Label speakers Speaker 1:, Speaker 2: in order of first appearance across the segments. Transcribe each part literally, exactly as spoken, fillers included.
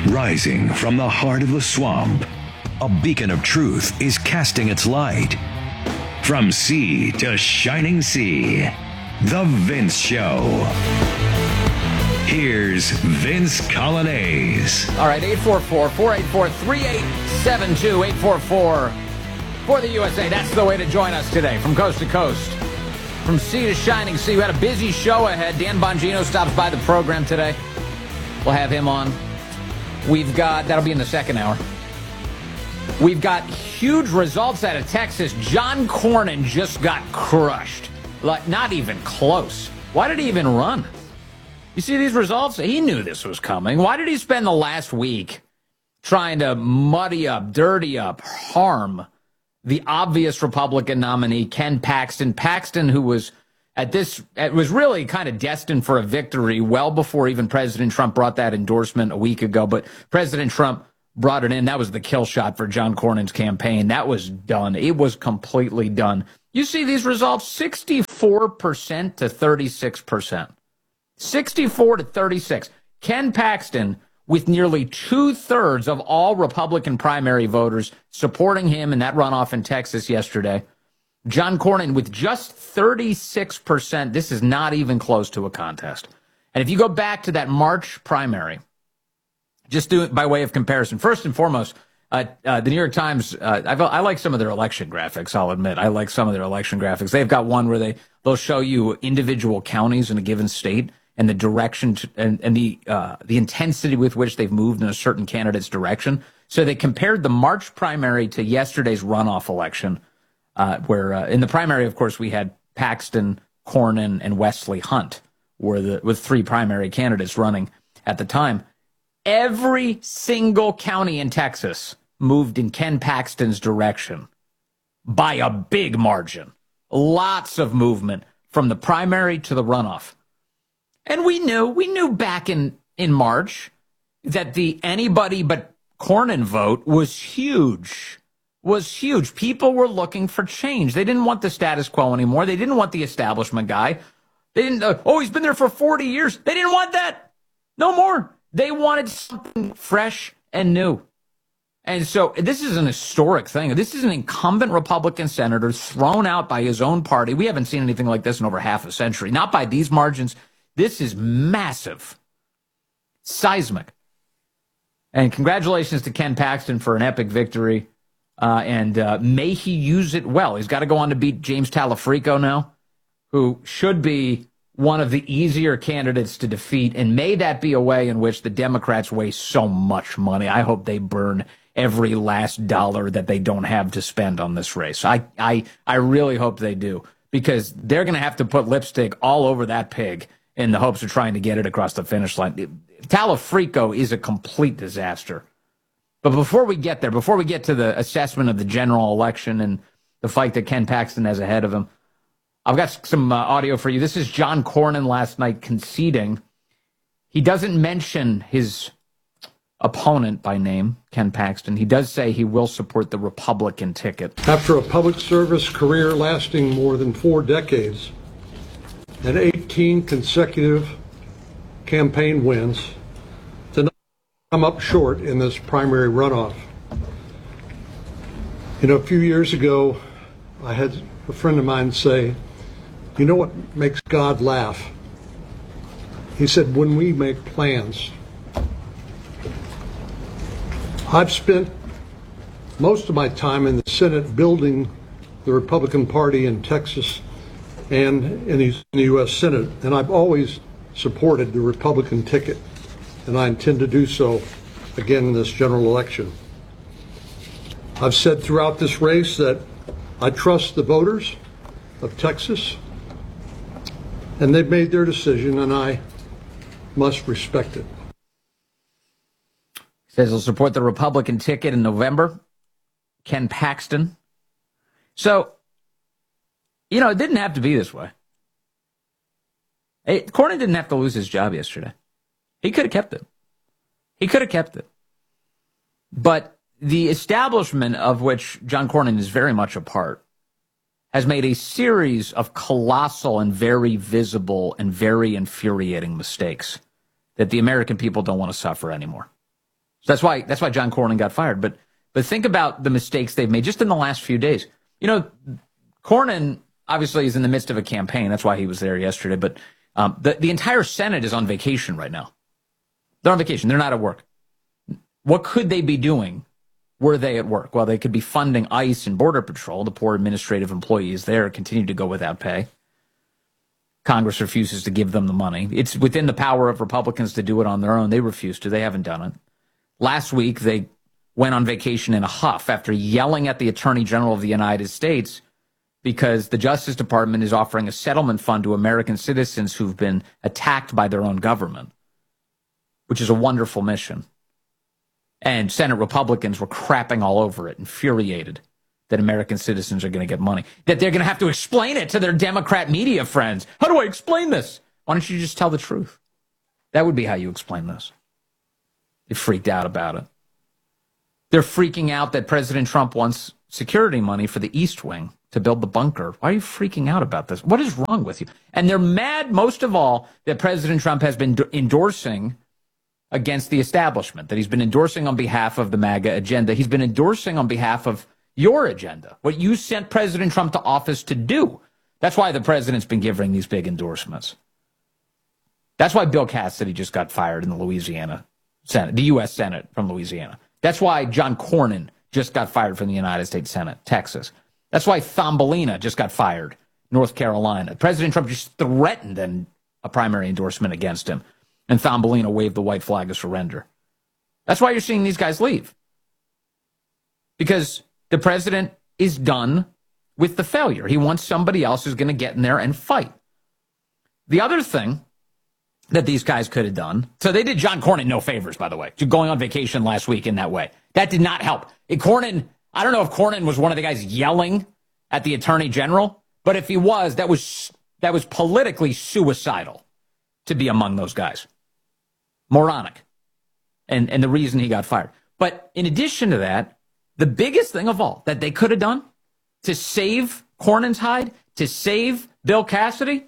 Speaker 1: Rising from the heart of the swamp, a beacon of truth is casting its light. From sea to shining sea, The Vince Show. Here's Vince Coglianese.
Speaker 2: All right, eight four four, four eight four, three eight seven two, eight four four for the U S A. That's the way to join us today from coast to coast. From sea to shining sea. We had a busy show ahead. Dan Bongino stops by the program today. We'll have him on. We've got, that'll be in the second hour. We've got huge results out of Texas. John Cornyn just got crushed. Like, not even close. Why did he even run? You see these results? He knew this was coming. Why did he spend the last week trying to muddy up, dirty up, harm the obvious Republican nominee, Ken Paxton? Paxton, who was at this, it was really kind of destined for a victory well before even President Trump brought that endorsement a week ago. But President Trump brought it in. That was the kill shot for John Cornyn's campaign. That was done. It was completely done. You see these results, sixty-four percent to thirty-six percent. sixty-four to thirty-six. Ken Paxton, with nearly two-thirds of all Republican primary voters supporting him in that runoff in Texas yesterday. John Cornyn with just thirty-six percent. This is not even close to a contest. And if you go back to that March primary, just do it by way of comparison. First and foremost, uh, uh, the New York Times, uh, I, I like some of their election graphics, I'll admit. I like some of their election graphics. They've got one where they, they'll show you individual counties in a given state and the direction to, and, and the uh, the intensity with which they've moved in a certain candidate's direction. So they compared the March primary to yesterday's runoff election, uh, where uh, in the primary, of course, we had Paxton, Cornyn, and Wesley Hunt were the with three primary candidates running at the time. Every single county in Texas moved in Ken Paxton's direction by a big margin. Lots of movement from the primary to the runoff. And we knew, we knew back in, in March that the anybody but Cornyn vote was huge, was huge. People were looking for change. They didn't want the status quo anymore. They didn't want the establishment guy. They didn't, uh, oh, he's been there for forty years. They didn't want that. No more. They wanted something fresh and new. And so this is an historic thing. This is an incumbent Republican senator thrown out by his own party. We haven't seen anything like this in over half a century. Not by these margins. This is massive. Seismic. And congratulations to Ken Paxton for an epic victory. Uh, and uh, may he use it well. He's got to go on to beat James Talafrico now, who should be one of the easier candidates to defeat, and may that be a way in which the Democrats waste so much money. I hope they burn every last dollar that they don't have to spend on this race. I I, I really hope they do, because they're going to have to put lipstick all over that pig in the hopes of trying to get it across the finish line. Talafrico is a complete disaster. But before we get there, before we get to the assessment of the general election and the fight that Ken Paxton has ahead of him, I've got some uh, audio for you. This is John Cornyn last night conceding. He doesn't mention his opponent by name, Ken Paxton. He does say he will support the Republican ticket.
Speaker 3: After a public service career lasting more than four decades and eighteen consecutive campaign wins, to come up short in this primary runoff. You know, a few years ago, I had a friend of mine say, you know what makes God laugh? He said, when we make plans. I've spent most of my time in the Senate building the Republican Party in Texas and in the U S Senate, and I've always supported the Republican ticket, and I intend to do so again in this general election. I've said throughout this race that I trust the voters of Texas, and they've made their decision, and I must respect it.
Speaker 2: He says he'll support the Republican ticket in November. Ken Paxton. So, you know, it didn't have to be this way. Hey, Cornyn didn't have to lose his job yesterday. He could have kept it. He could have kept it. But the establishment of which John Cornyn is very much a part has made a series of colossal and very visible and very infuriating mistakes that the American people don't want to suffer anymore. So that's why that's why John Cornyn got fired. But but think about the mistakes they've made just in the last few days. You know, Cornyn obviously is in the midst of a campaign. That's why he was there yesterday. But um, the, the entire Senate is on vacation right now. They're on vacation. They're not at work. What could they be doing were they at work? Well, they could be funding ICE and Border Patrol. The poor administrative employees there continue to go without pay. Congress refuses to give them the money. It's within the power of Republicans to do it on their own. They refuse to. They haven't done it. Last week, they went on vacation in a huff after yelling at the Attorney General of the United States because the Justice Department is offering a settlement fund to American citizens who've been attacked by their own government, which is a wonderful mission. And Senate Republicans were crapping all over it, infuriated that American citizens are going to get money, that they're going to have to explain it to their Democrat media friends. How do I explain this? Why don't you just tell the truth? That would be how you explain this. They freaked out about it. They're freaking out that President Trump wants security money for the East Wing to build the bunker. Why are you freaking out about this? What is wrong with you? And they're mad, most of all, that President Trump has been endorsing against the establishment, that he's been endorsing on behalf of the MAGA agenda. He's been endorsing on behalf of your agenda, what you sent President Trump to office to do. That's why the president's been giving these big endorsements. That's why Bill Cassidy just got fired in the Louisiana Senate, the U S Senate from Louisiana. That's why John Cornyn just got fired from the United States Senate, Texas. That's why Thumbelina just got fired, North Carolina. President Trump just threatened an, a primary endorsement against him, and Thumbelina waved the white flag of surrender. That's why you're seeing these guys leave. Because the president is done with the failure. He wants somebody else who's going to get in there and fight. The other thing that these guys could have done, so they did John Cornyn no favors, by the way, going on vacation last week in that way. That did not help. It, Cornyn, I don't know if Cornyn was one of the guys yelling at the attorney general, but if he was, that was that was politically suicidal to be among those guys. Moronic. And, and the reason he got fired. But in addition to that, the biggest thing of all that they could have done to save Cornyn's hide, to save Bill Cassidy,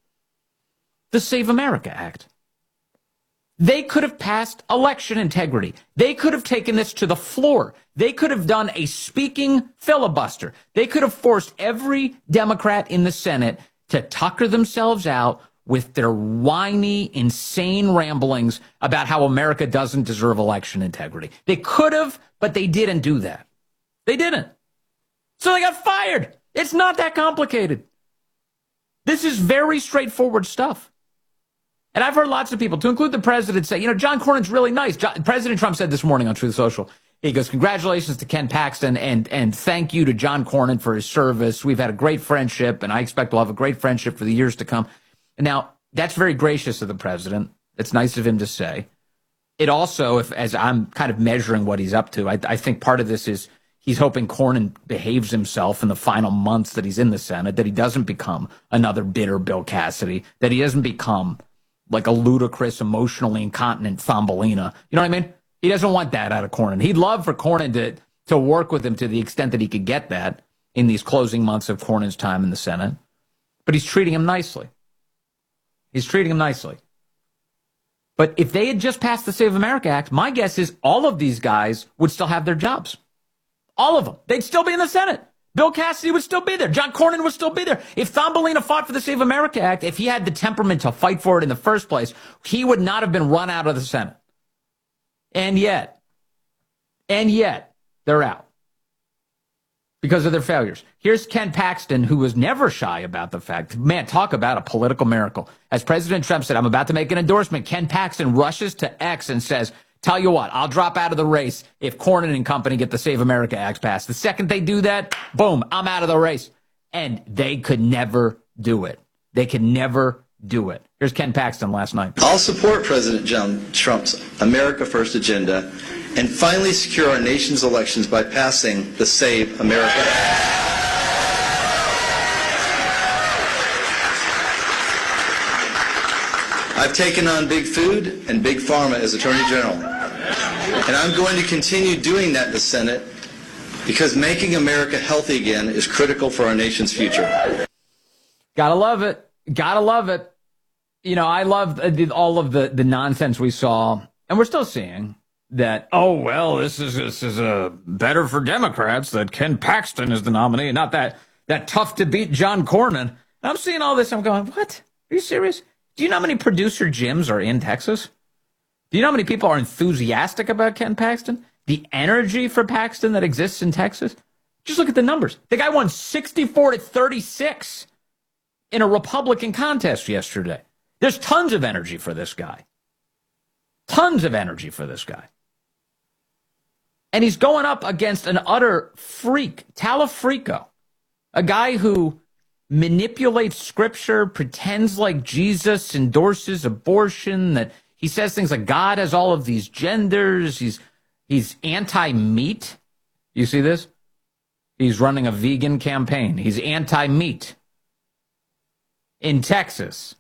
Speaker 2: the Save America Act. They could have passed election integrity. They could have taken this to the floor. They could have done a speaking filibuster. They could have forced every Democrat in the Senate to tucker themselves out with their whiny, insane ramblings about how America doesn't deserve election integrity. They could have, but they didn't do that. They didn't. So they got fired. It's not that complicated. This is very straightforward stuff. And I've heard lots of people, to include the president, say, you know, John Cornyn's really nice. John, President Trump said this morning on Truth Social, he goes, congratulations to Ken Paxton and, and thank you to John Cornyn for his service. We've had a great friendship, and I expect we'll have a great friendship for the years to come. Now, that's very gracious of the president. It's nice of him to say. It also, if as I'm kind of measuring what he's up to, I, I think part of this is he's hoping Cornyn behaves himself in the final months that he's in the Senate, that he doesn't become another bitter Bill Cassidy, that he doesn't become like a ludicrous, emotionally incontinent Thumbelina. You know what I mean? He doesn't want that out of Cornyn. He'd love for Cornyn to, to work with him to the extent that he could get that in these closing months of Cornyn's time in the Senate. But he's treating him nicely. He's treating him nicely. But if they had just passed the Save America Act, my guess is all of these guys would still have their jobs. All of them. They'd still be in the Senate. Bill Cassidy would still be there. John Cornyn would still be there. If Thumbelina fought for the Save America Act, if he had the temperament to fight for it in the first place, he would not have been run out of the Senate. And yet, and yet, they're out because of their failures. Here's Ken Paxton, who was never shy about the fact, man, talk about a political miracle. As President Trump said, I'm about to make an endorsement. Ken Paxton rushes to X and says, tell you what, I'll drop out of the race if Cornyn and company get the Save America Act passed. The second they do that, boom, I'm out of the race. And they could never do it. They could never do it. Here's Ken Paxton last night.
Speaker 4: I'll support President John Trump's America First agenda and finally secure our nation's elections by passing the Save America Act. I've taken on Big Food and Big Pharma as Attorney General, and I'm going to continue doing that in the Senate because making America healthy again is critical for our nation's future.
Speaker 2: Gotta love it. Gotta love it. You know, I love all of the, the nonsense we saw, and we're still seeing, that, oh, well, this is this is uh, better for Democrats that Ken Paxton is the nominee, and not that, that tough-to-beat John Cornyn. And I'm seeing all this, I'm going, what? Are you serious? Do you know how many producer gyms are in Texas? Do you know how many people are enthusiastic about Ken Paxton? The energy for Paxton that exists in Texas? Just look at the numbers. The guy won sixty-four to thirty-six in a Republican contest yesterday. There's tons of energy for this guy. Tons of energy for this guy. And he's going up against an utter freak, Talafrico, a guy who manipulates scripture, pretends like Jesus endorses abortion, that he says things like God has all of these genders. He's he's anti-meat. You see this? He's running a vegan campaign. He's anti-meat in Texas.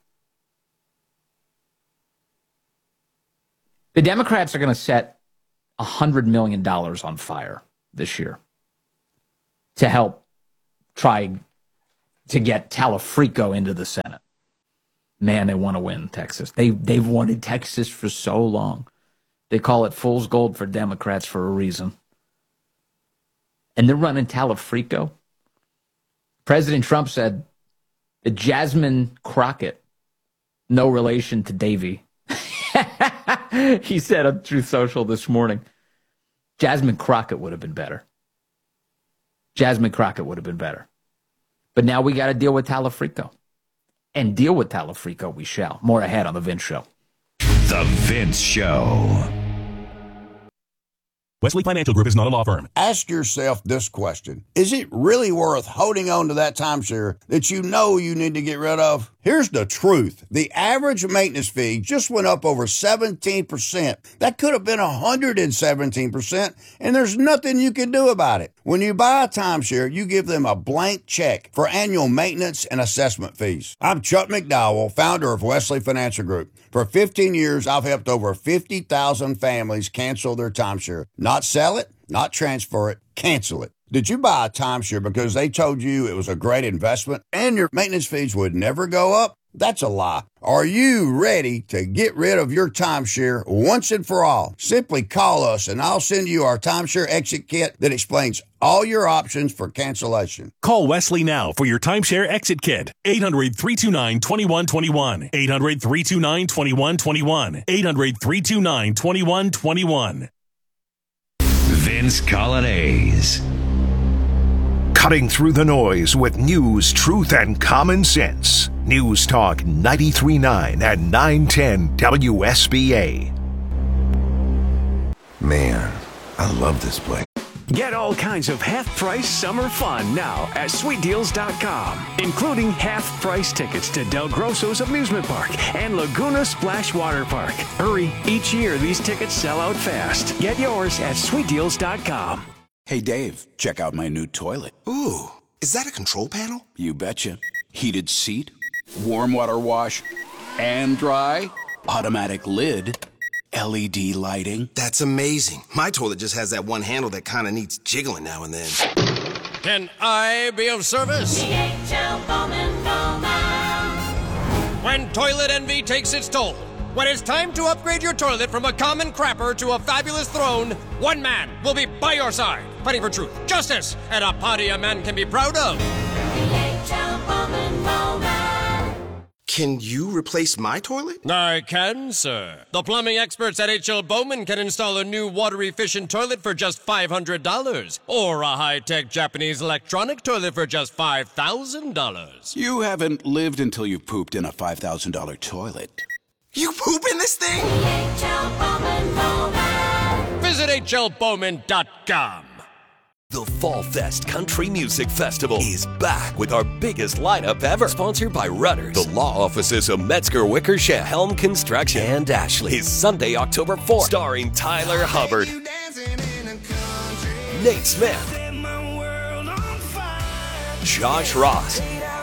Speaker 2: The Democrats are going to set one hundred million dollars on fire this year to help try to get Talafrico into the Senate. Man, they want to win Texas. They, they've wanted Texas for so long. They call it fool's gold for Democrats for a reason. And they're running Talafrico. President Trump said that Jasmine Crockett, no relation to Davy. He said on Truth Social this morning, Jasmine Crockett would have been better. Jasmine Crockett would have been better. But now we got to deal with Talafrico. And deal with Talafrico we shall. More ahead on The Vince Show.
Speaker 1: The Vince Show.
Speaker 5: Wesley Financial Group is not a law firm.
Speaker 6: Ask yourself this question. Is it really worth holding on to that timeshare that you know you need to get rid of? Here's the truth. The average maintenance fee just went up over seventeen percent. That could have been one hundred seventeen percent, and there's nothing you can do about it. When you buy a timeshare, you give them a blank check for annual maintenance and assessment fees. I'm Chuck McDowell, founder of Wesley Financial Group. For fifteen years, I've helped over fifty thousand families cancel their timeshare. Not sell it, not transfer it, cancel it. Did you buy a timeshare because they told you it was a great investment and your maintenance fees would never go up? That's a lie. Are you ready to get rid of your timeshare once and for all? Simply call us and I'll send you our timeshare exit kit that explains all your options for cancellation.
Speaker 5: Call Wesley now for your timeshare exit kit. eight hundred, three two nine, two one two one. eight hundred, three two nine, two one two one. eight hundred, three two nine, two one two one.
Speaker 1: Vince Colonnese.
Speaker 7: Cutting through the noise with news, truth, and common sense. News Talk ninety-three point nine and nine ten W S B A.
Speaker 8: Man, I love this place.
Speaker 9: Get all kinds of half-price summer fun now at sweet deals dot com, including half-price tickets to Del Grosso's amusement park and Laguna Splash Water Park. Hurry, each year these tickets sell out fast. Get yours at sweet deals dot com.
Speaker 10: Hey, Dave, check out my new toilet.
Speaker 8: Ooh, is that a control panel?
Speaker 10: You betcha. Heated seat, warm water wash, and dry, automatic lid, L E D lighting.
Speaker 8: That's amazing. My toilet just has that one handle that kind of needs jiggling now and then.
Speaker 11: Can I be of service?
Speaker 12: D H L Bowman Bowman.
Speaker 11: When toilet envy takes its toll, when it's time to upgrade your toilet from a common crapper to a fabulous throne, one man will be by your side, fighting for truth, justice, and a party a man can be proud of.
Speaker 12: D H L Bowman Bowman.
Speaker 8: Can you replace my toilet?
Speaker 11: I can, sir. The plumbing experts at H L Bowman can install a new water-efficient toilet for just five hundred dollars, or a high-tech Japanese electronic toilet for just five thousand dollars.
Speaker 10: You haven't lived until you've pooped in a five thousand dollars toilet.
Speaker 8: You poop in this thing?
Speaker 12: H L Bowman Bowman.
Speaker 11: Visit H L Bowman dot com.
Speaker 13: The Fall Fest Country Music Festival is back with our biggest lineup ever. Sponsored by Rudders, the law offices of Metzger, Wickersham, Helm Construction, and Ashley. Is Sunday, October fourth, starring Tyler Hubbard, Nate Smith, Josh Ross,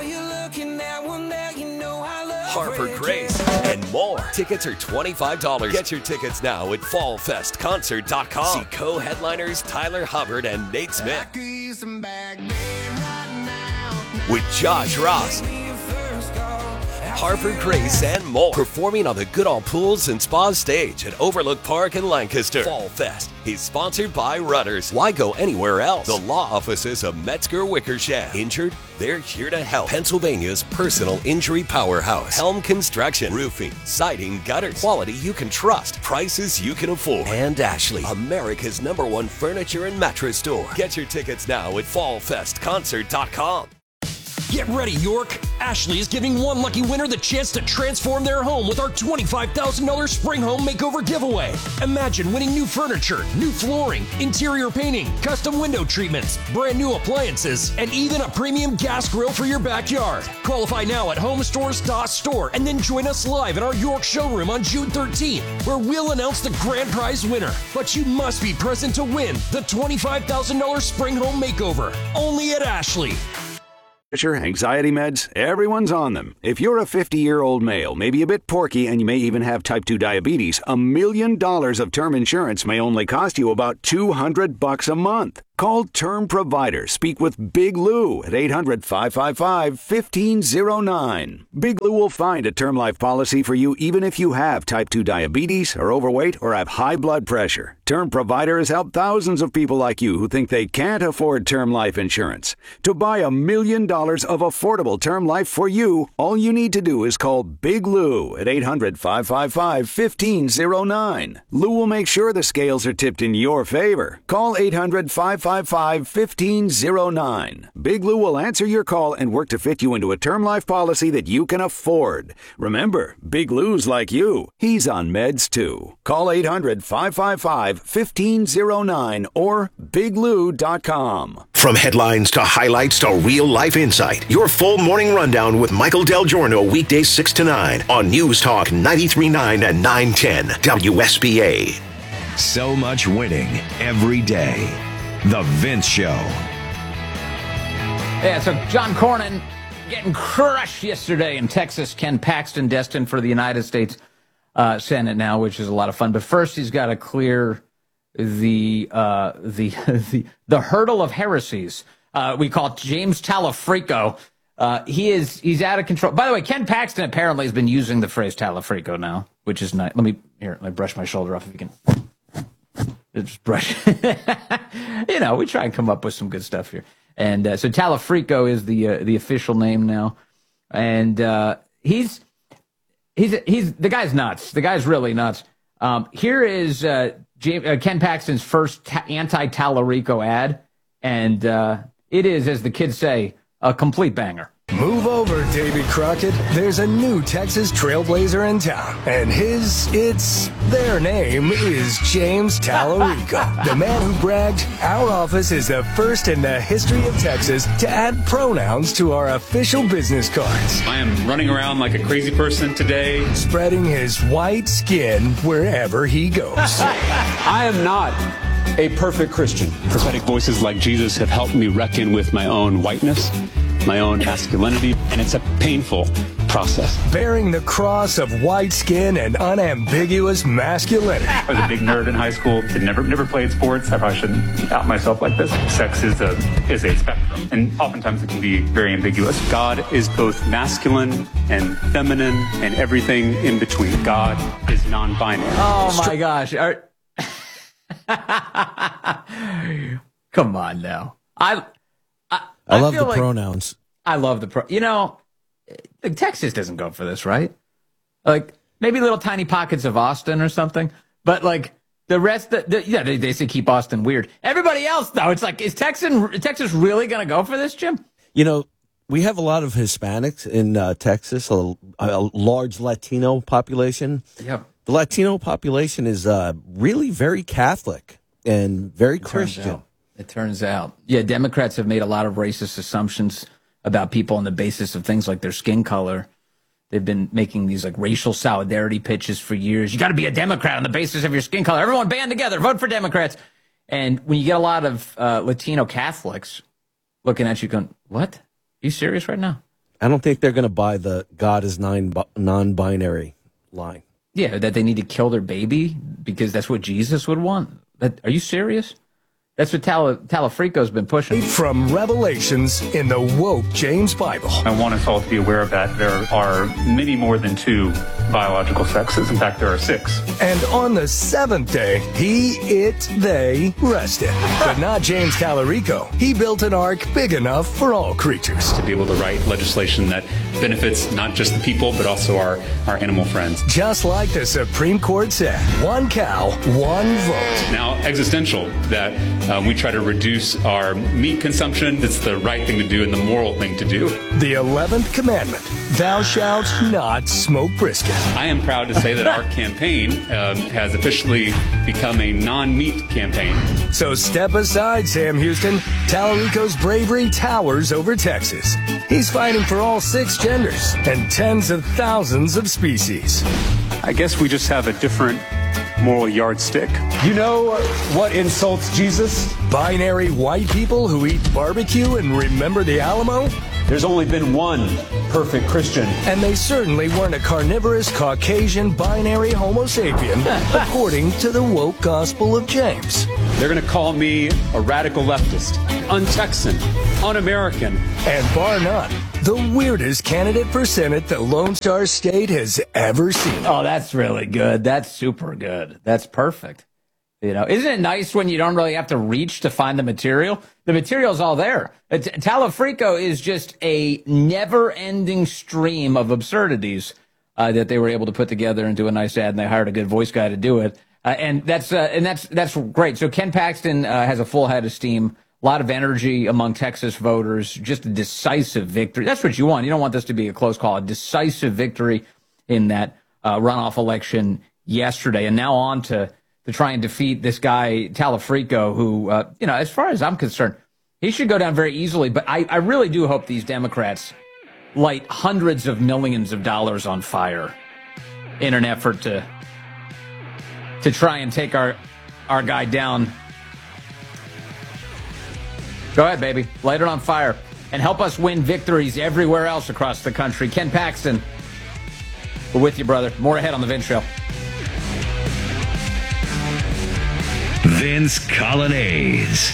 Speaker 13: Harper Grace, and more. Tickets are twenty-five dollars. Get your tickets now at fall fest concert dot com. See co-headliners Tyler Hubbard and Nate Smith. With Josh Ross, Harper Grace, and more. Performing on the Goodall Pools and Spa stage at Overlook Park in Lancaster. Fall Fest is sponsored by Rudders. Why go anywhere else? The law offices of Metzger Wickersham. Injured? They're here to help. Pennsylvania's personal injury powerhouse. Helm Construction. Roofing, siding, gutters. Quality you can trust. Prices you can afford. And Ashley, America's number one furniture and mattress store. Get your tickets now at fall fest concert dot com.
Speaker 14: Get ready, York! Ashley is giving one lucky winner the chance to transform their home with our twenty-five thousand dollars Spring Home Makeover giveaway. Imagine winning new furniture, new flooring, interior painting, custom window treatments, brand new appliances, and even a premium gas grill for your backyard. Qualify now at home stores dot store and then join us live in our York showroom on June thirteenth, where we'll announce the grand prize winner. But you must be present to win the twenty-five thousand dollars Spring Home Makeover, only at Ashley.
Speaker 15: Anxiety meds, everyone's on them. If you're a fifty-year-old male, maybe a bit porky, and you may even have type two diabetes, a million dollars of term insurance may only cost you about two hundred bucks a month. Call Term Provider. Speak with Big Lou at eight hundred, five five five, one five zero nine. Big Lou will find a term life policy for you even if you have type two diabetes, are overweight, or have high blood pressure. Term Provider has helped thousands of people like you who think they can't afford term life insurance. To buy a million dollars of affordable term life for you, all you need to do is call Big Lou at eight hundred, five five five, one five zero nine. Lou will make sure the scales are tipped in your favor. Call eight hundred, five five five, one five zero nine. Big Lou will answer your call and work to fit you into a term life policy that you can afford. Remember, Big Lou's like you. He's on meds too. Call eight hundred, five five five, one five zero nine or big lou dot com.
Speaker 7: From headlines to highlights to real-life insight, your full morning rundown with Michael Del Giorno weekdays six to nine on News Talk ninety-three point nine and nine ten W S B A.
Speaker 1: So much winning every day. The Vince Show.
Speaker 2: Yeah, so John Cornyn getting crushed yesterday in Texas. Ken Paxton destined for the United States uh, Senate now, which is a lot of fun. But first, he's got to clear the uh, the, the the hurdle of heresies. Uh, we call it James Talafrico. Uh, he is he's out of control. By the way, Ken Paxton apparently has been using the phrase Talafrico now, which is nice. Let me here. Let me brush my shoulder off if you can. Just brush. You know, we try and come up with some good stuff here. And uh, so Talafrico is the uh, the official name now, and uh, he's he's he's the guy's nuts. The guy's really nuts. Um, here is uh, James, uh, Ken Paxton's first ta- anti-Talarico ad, and uh, it is, as the kids say, a complete banger.
Speaker 16: Move over, Davy Crockett. There's a new Texas trailblazer in town, and his, it's, their name is James Talarico. The man who bragged, our office is the first in the history of Texas to add pronouns to our official business cards.
Speaker 17: I am running around like a crazy person today,
Speaker 16: spreading his white skin wherever he goes.
Speaker 17: I am not a perfect Christian. Prophetic voices like Jesus have helped me reckon with my own whiteness, my own masculinity, and it's a painful process.
Speaker 16: Bearing the cross of white skin and unambiguous masculinity.
Speaker 17: I was a big nerd in high school, had never never played sports. I probably shouldn't out myself like this. Sex is a is a spectrum, and oftentimes it can be very ambiguous. God is both masculine and feminine and everything in between. God is non-binary.
Speaker 2: Oh my gosh. Are... Come on now. I I,
Speaker 18: I love
Speaker 2: feel
Speaker 18: the
Speaker 2: like
Speaker 18: pronouns.
Speaker 2: I love the pro. You know, like Texas doesn't go for this, right? Like maybe little tiny pockets of Austin or something, but like the rest, the, the, yeah, they, they say keep Austin weird. Everybody else, though, it's like, is Texan, Texas really going to go for this, Jim?
Speaker 18: You know, we have a lot of Hispanics in uh, Texas, a, a large Latino population.
Speaker 2: Yep.
Speaker 18: The Latino population is uh, really very Catholic and very
Speaker 2: it
Speaker 18: Christian.
Speaker 2: Turns it turns out. Yeah, Democrats have made a lot of racist assumptions about people on the basis of things like their skin color. They've been making these like racial solidarity pitches for years. You got to be a Democrat on the basis of your skin color. Everyone band together, vote for Democrats. And when you get a lot of uh, Latino Catholics looking at you going, what? Are you serious right now?
Speaker 18: I don't think they're going to buy the God is non- non-binary line.
Speaker 2: Yeah, that they need to kill their baby because that's what Jesus would want. That, are you serious? That's what Tal- Talafrico's been pushing.
Speaker 16: From Revelations in the woke James Bible.
Speaker 17: I want us all to be aware of that. There are many more than two biological sexes. In fact, there are six.
Speaker 16: And on the seventh day, he, it, they rested. But not James Talarico. He built an ark big enough for all creatures.
Speaker 17: To be able to write legislation that benefits not just the people, but also our, our animal friends.
Speaker 16: Just like the Supreme Court said, one cow, one vote.
Speaker 17: Now, existential, that um, we try to reduce our meat consumption. It's the right thing to do and the moral thing to do.
Speaker 16: The eleventh commandment, thou shalt not smoke brisket.
Speaker 17: I am proud to say that our campaign um, has officially become a non-meat campaign.
Speaker 16: So step aside, Sam Houston. Talarico's bravery towers over Texas. He's fighting for all six genders and tens of thousands of species.
Speaker 17: I guess we just have a different moral yardstick.
Speaker 19: You know what insults Jesus?
Speaker 16: Binary white people who eat barbecue and remember the Alamo?
Speaker 19: There's only been one perfect Christian.
Speaker 16: And they certainly weren't a carnivorous, Caucasian, binary Homo sapien, according to the woke Gospel of James.
Speaker 17: They're going to call me a radical leftist, un-Texan, un-American.
Speaker 16: And bar none, the weirdest candidate for Senate the Lone Star State has ever seen.
Speaker 2: Oh, that's really good. That's super good. That's perfect. You know, isn't it nice when you don't really have to reach to find the material? The material's all there. Talafrico is just a never-ending stream of absurdities uh, that they were able to put together and do a nice ad, and they hired a good voice guy to do it. Uh, and that's uh, and that's that's great. So Ken Paxton uh, has a full head of steam, a lot of energy among Texas voters, just a decisive victory. That's what you want. You don't want this to be a close call. A decisive victory in that uh, runoff election yesterday, and now on to. to try and defeat this guy, Talafrico, who, uh, you know, as far as I'm concerned, he should go down very easily. But I, I really do hope these Democrats light hundreds of millions of dollars on fire in an effort to to try and take our, our guy down. Go ahead, baby. Light it on fire. And help us win victories everywhere else across the country. Ken Paxton, we're with you, brother. More ahead on The Vince Show.
Speaker 1: Vince Colonnese.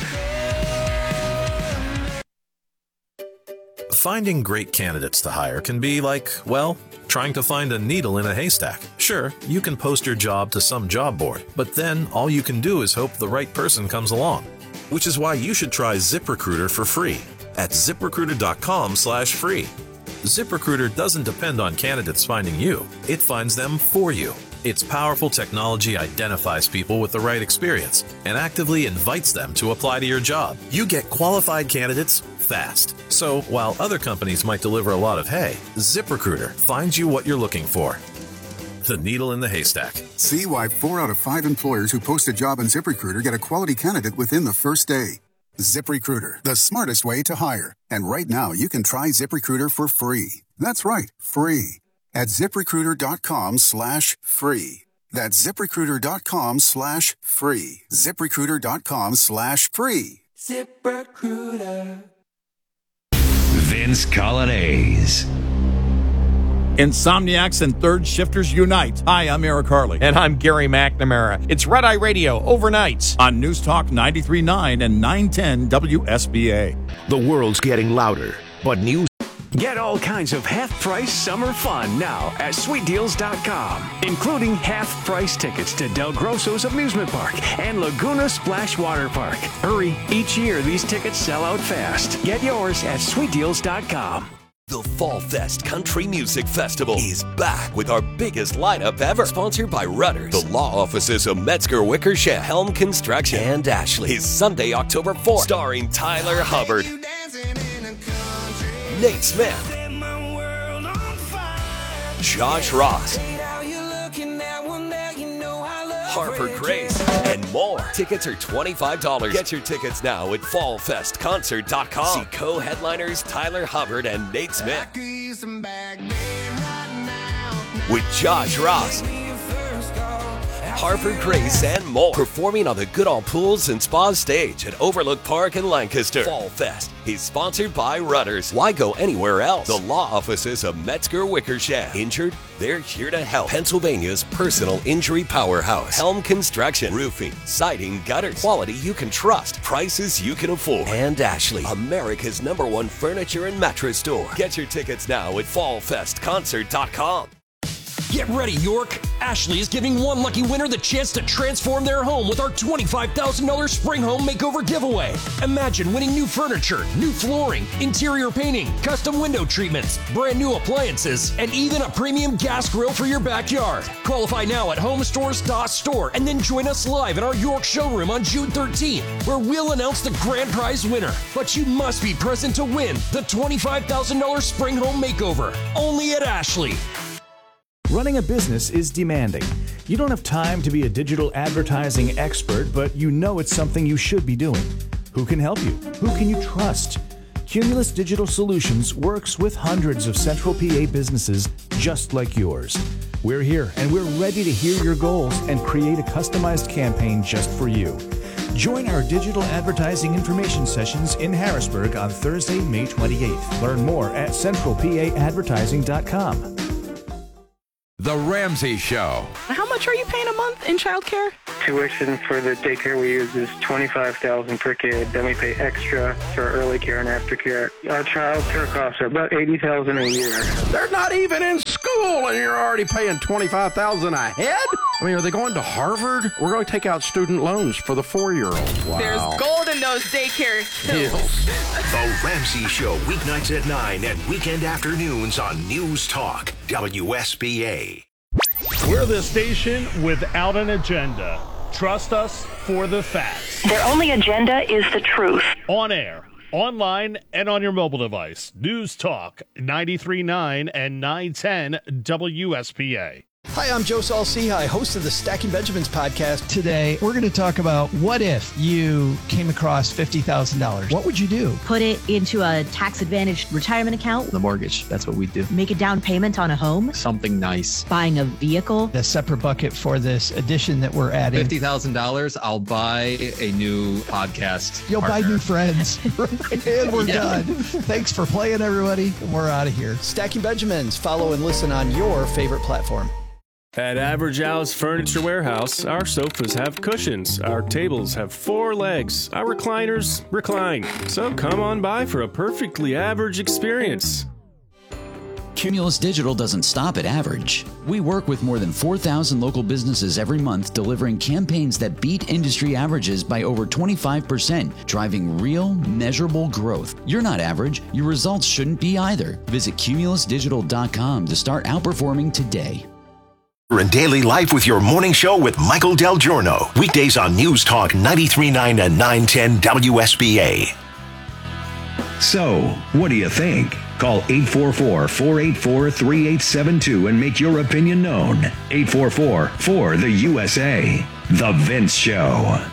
Speaker 20: Finding great candidates to hire can be like, well, trying to find a needle in a haystack. Sure, you can post your job to some job board, but then all you can do is hope the right person comes along. Which is why you should try ZipRecruiter for free at ZipRecruiter.com slash free. ZipRecruiter doesn't depend on candidates finding you. It finds them for you. Its powerful technology identifies people with the right experience and actively invites them to apply to your job. You get qualified candidates fast. So while other companies might deliver a lot of hay, ZipRecruiter finds you what you're looking for. The needle in the haystack.
Speaker 21: See why four out of five employers who post a job on ZipRecruiter get a quality candidate within the first day. ZipRecruiter, the smartest way to hire. And right now, you can try ZipRecruiter for free. That's right, free. At ZipRecruiter.com slash free. That's ZipRecruiter.com slash free. ZipRecruiter.com slash free.
Speaker 12: ZipRecruiter.
Speaker 1: Vince Colonnese.
Speaker 22: Insomniacs and third shifters unite. Hi, I'm Eric Harley. And I'm Gary McNamara. It's Red Eye Radio, overnights, on News Talk ninety-three point nine and nine ten W S B A.
Speaker 7: The world's getting louder, but news.
Speaker 9: Get all kinds of half-price summer fun now at sweet deals dot com, including half-price tickets to Del Grosso's amusement park and Laguna Splash Water Park. Hurry, each year these tickets sell out fast. Get yours at sweet deals dot com.
Speaker 13: The Fall Fest Country Music Festival is back with our biggest lineup ever. Sponsored by Rudders, the law offices of Metzger Wickersham, Helm Construction, and Ashley. Is Sunday, October fourth, starring Tyler Hubbard, Nate Smith, Josh Ross, Harper Grace, and more. Tickets are twenty-five dollars. Get your tickets now at fall fest concert dot com. See co-headliners Tyler Hubbard and Nate Smith. With Josh Ross, Harper Grace, and more. Performing on the Goodall Pools and Spa stage at Overlook Park in Lancaster. Fall Fest is sponsored by Rudders. Why go anywhere else? The law offices of Metzger Wickersham. Injured? They're here to help. Pennsylvania's personal injury powerhouse. Helm Construction. Roofing, siding, gutters. Quality you can trust. Prices you can afford. And Ashley, America's number one furniture and mattress store. Get your tickets now at fall fest concert dot com.
Speaker 14: Get ready, York! Ashley is giving one lucky winner the chance to transform their home with our twenty-five thousand dollars Spring Home Makeover giveaway. Imagine winning new furniture, new flooring, interior painting, custom window treatments, brand new appliances, and even a premium gas grill for your backyard. Qualify now at home stores dot store and then join us live in our York showroom on June thirteenth, where we'll announce the grand prize winner. But you must be present to win the twenty-five thousand dollars Spring Home Makeover, only at Ashley.
Speaker 3: Running a business is demanding. You don't have time to be a digital advertising expert, but you know it's something you should be doing. Who can help you? Who can you trust? Cumulus Digital Solutions works with hundreds of Central P A businesses just like yours. We're here and we're ready to hear your goals and create a customized campaign just for you. Join our digital advertising information sessions in Harrisburg on Thursday, May twenty-eighth. Learn more at central p a advertising dot com.
Speaker 2: The Ramsey Show.
Speaker 4: How much are you paying a month in childcare?
Speaker 23: Tuition for the daycare we use is twenty-five thousand dollars per kid. Then we pay extra for early care and aftercare. Our child care costs are about eighty thousand dollars a year.
Speaker 24: They're not even in school, and you're already paying twenty-five thousand dollars a head? I mean, are they going to Harvard? We're going to take out student loans for the four-year-olds. Wow.
Speaker 4: There's gold in those daycare hills.
Speaker 7: The Ramsey Show, weeknights at nine and weekend afternoons on News Talk, W S B A.
Speaker 25: We're the station without an agenda. Trust us for the facts.
Speaker 26: Their only agenda is the truth.
Speaker 25: On air, online, and on your mobile device. News Talk ninety-three point nine and nine ten W S P A.
Speaker 27: Hi, I'm Joe Saul-Sehy, host of the Stacking Benjamins podcast.
Speaker 28: Today, we're going to talk about what if you came across fifty thousand dollars. What would you do?
Speaker 29: Put it into a tax-advantaged retirement account.
Speaker 30: The mortgage, that's what we do.
Speaker 29: Make a down payment on a home.
Speaker 30: Something nice.
Speaker 29: Buying a vehicle.
Speaker 28: A separate bucket for this addition that we're adding.
Speaker 30: fifty thousand dollars, I'll buy a new podcast
Speaker 28: You'll
Speaker 30: partner.
Speaker 28: buy new friends. And we're
Speaker 30: Yeah.
Speaker 28: done. Thanks for playing, everybody. We're out of here.
Speaker 27: Stacking Benjamins. Follow and listen on your favorite platform.
Speaker 31: At Average Al's Furniture Warehouse, our sofas have cushions, our tables have four legs, our recliners recline. So come on by for a perfectly average experience.
Speaker 32: Cumulus Digital doesn't stop at average. We work with more than four thousand local businesses every month, delivering campaigns that beat industry averages by over twenty-five percent, driving real, measurable growth. You're not average. Your results shouldn't be either. Visit cumulus digital dot com to start outperforming today.
Speaker 7: In daily life with your morning show with Michael Del Giorno. Weekdays on News Talk ninety-three point nine and nine ten W S B A.
Speaker 1: So, what do you think? Call eight four four, four eight four, three eight seven two and make your opinion known. eight four four, four the U S A. The Vince Show.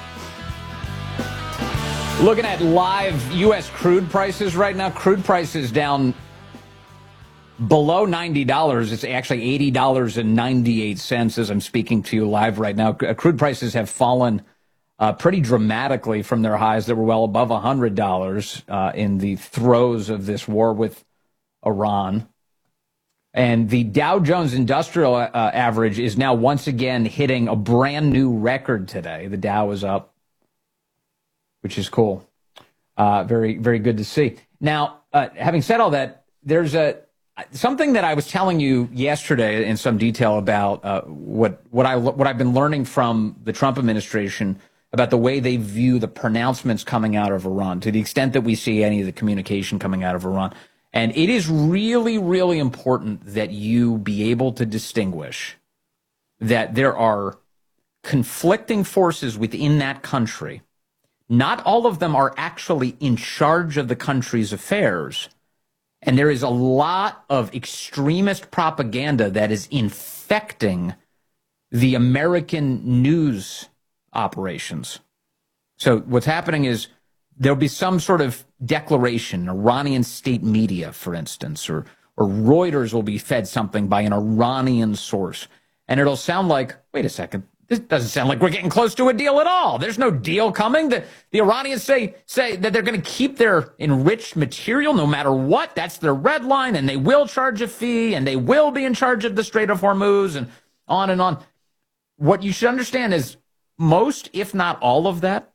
Speaker 2: Looking at live U S crude prices right now, crude prices down below ninety dollars. It's actually eighty dollars and ninety-eight cents as I'm speaking to you live right now. Crude prices have fallen uh, pretty dramatically from their highs that were well above one hundred dollars uh, in the throes of this war with Iran. And the Dow Jones Industrial uh, Average is now once again hitting a brand new record today. The Dow is up, which is cool. Uh, very, very good to see. Now, uh, having said all that, there's a something that I was telling you yesterday in some detail about uh, what what I what I've been learning from the Trump administration about the way they view the pronouncements coming out of Iran, to the extent that we see any of the communication coming out of Iran. And it is really, really important that you be able to distinguish that there are conflicting forces within that country. Not all of them are actually in charge of the country's affairs. And there is a lot of extremist propaganda that is infecting the American news operations. So what's happening is there'll be some sort of declaration, Iranian state media, for instance, or, or Reuters will be fed something by an Iranian source. And it'll sound like, wait a second, This doesn't sound like we're getting close to a deal at all. There's no deal coming. The, the Iranians say say that they're going to keep their enriched material no matter what. That's their red line, and they will charge a fee, and they will be in charge of the Strait of Hormuz, and on and on. What you should understand is most, if not all of that,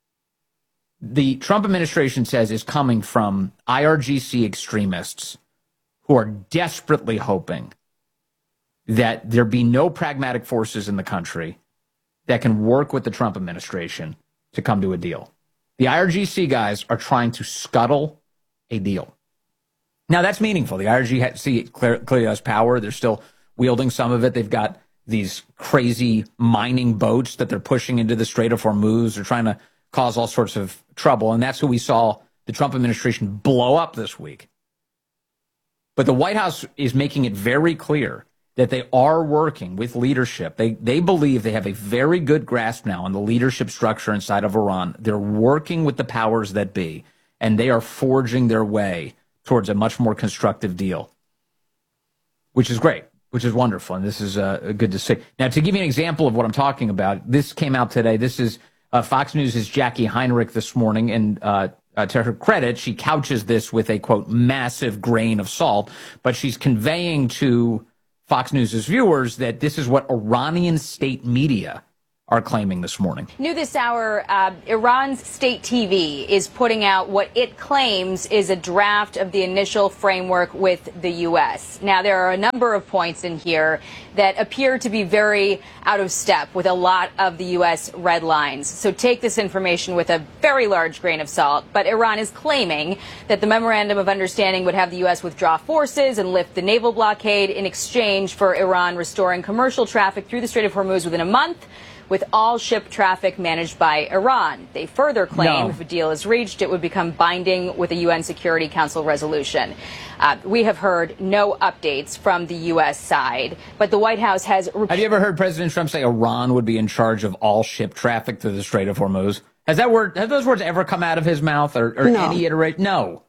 Speaker 2: the Trump administration says is coming from I R G C extremists who are desperately hoping that there be no pragmatic forces in the country that can work with the Trump administration to come to a deal. The I R G C guys are trying to scuttle a deal. Now, that's meaningful. The I R G C clearly has power. They're still wielding some of it. They've got these crazy mining boats that they're pushing into the Strait of Hormuz. They're trying to cause all sorts of trouble, and that's who we saw the Trump administration blow up this week. But the White House is making it very clear that they are working with leadership. They they believe they have a very good grasp now on the leadership structure inside of Iran. They're working with the powers that be, and they are forging their way towards a much more constructive deal, which is great, which is wonderful, and this is uh, good to see. Now, to give you an example of what I'm talking about, this came out today. This is uh, Fox News' Jackie Heinrich this morning, and uh, uh, to her credit, she couches this with a, quote, massive grain of salt, but she's conveying to Fox News' viewers that this is what Iranian state media are claiming this morning.
Speaker 5: New this hour, uh, Iran's state T V is putting out what it claims is a draft of the initial framework with the U S. Now, there are a number of points in here that appear to be very out of step with a lot of the U S red lines. So take this information with a very large grain of salt. But Iran is claiming that the Memorandum of Understanding would have the U S withdraw forces and lift the naval blockade in exchange for Iran restoring commercial traffic through the Strait of Hormuz within a month, with all ship traffic managed by Iran. They further claim
Speaker 2: No.
Speaker 5: if a deal is reached, it would become binding with a U N Security Council resolution. Uh, we have heard no updates from the U S side, but the White House has...
Speaker 2: Have you ever heard President Trump say Iran would be in charge of all ship traffic through the Strait of Hormuz? Has that word, have those words ever come out of his mouth or, or
Speaker 5: No.
Speaker 2: any iteration? No.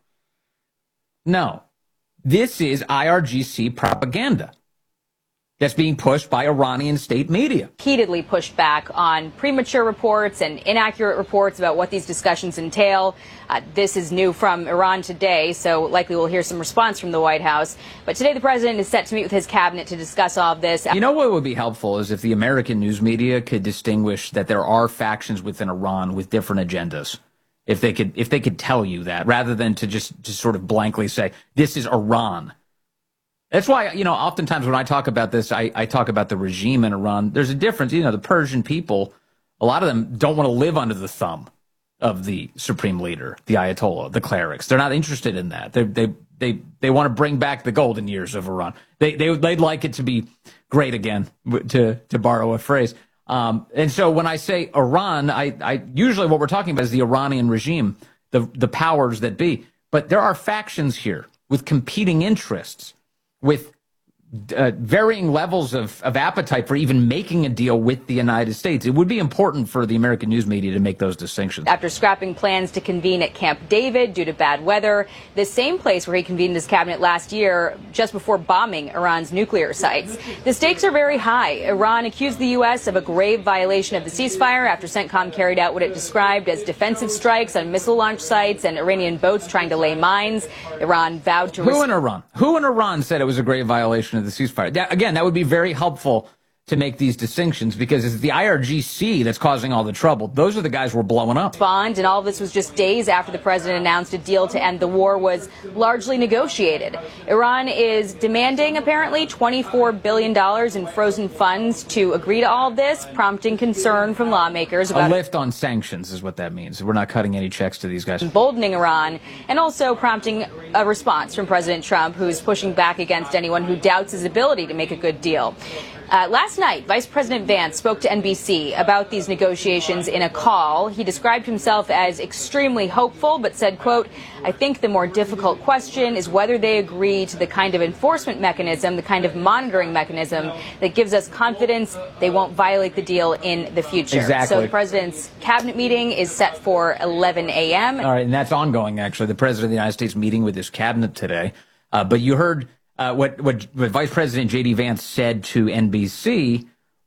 Speaker 2: No. This is I R G C propaganda that's being pushed by Iranian state media.
Speaker 5: Repeatedly pushed back on premature reports and inaccurate reports about what these discussions entail. Uh, this is new from Iran today, so likely we'll hear some response from the White House. But today the president is set to meet with his cabinet to discuss all of this.
Speaker 2: You know what would be helpful is if the American news media could distinguish that there are factions within Iran with different agendas. If they could, if they could tell you that, rather than to just, just sort of blankly say, this is Iran. That's why, you know, oftentimes when I talk about this, I, I talk about the regime in Iran. There's a difference. You know, the Persian people, a lot of them don't want to live under the thumb of the supreme leader, the Ayatollah, the clerics. They're not interested in that. They they they they want to bring back the golden years of Iran. They they they'd like it to be great again, to to borrow a phrase. Um, and so when I say Iran, I, I usually what we're talking about is the Iranian regime, the the powers that be. But there are factions here with competing interests, with uh, varying levels of, of appetite for even making a deal with the United States. It would be important for the American news media to make those distinctions.
Speaker 5: After scrapping plans to convene at Camp David due to bad weather, the same place where he convened his cabinet last year just before bombing Iran's nuclear sites. The stakes are very high. Iran accused the U S of a grave violation of the ceasefire after CENTCOM carried out what it described as defensive strikes on missile launch sites and Iranian boats trying to lay mines. Iran vowed to...
Speaker 2: Who in Iran? Who in Iran said it was a grave violation of the ceasefire? That, again, that would be very helpful to make these distinctions, because it's the I R G C that's causing all the trouble. Those are the guys we're blowing up.
Speaker 5: Bond, and all of this was just days after the president announced a deal to end the war was largely negotiated. Iran is demanding, apparently, twenty-four billion dollars in frozen funds to agree to all of this, prompting concern from lawmakers about
Speaker 2: a lift on sanctions is what that means. We're not cutting any checks to these guys.
Speaker 5: Emboldening Iran, and also prompting a response from President Trump, who's pushing back against anyone who doubts his ability to make a good deal. Uh, last night, Vice President Vance spoke to N B C about these negotiations in a call. He described himself as extremely hopeful, but said, quote, I think the more difficult question is whether they agree to the kind of enforcement mechanism, the kind of monitoring mechanism that gives us confidence they won't violate the deal in the future.
Speaker 2: Exactly.
Speaker 5: So the president's cabinet meeting is set for eleven a m
Speaker 2: All right, and that's ongoing, actually. The president of the United States meeting with his cabinet today. Uh, but you heard... Uh, what, what what Vice President J D Vance said to N B C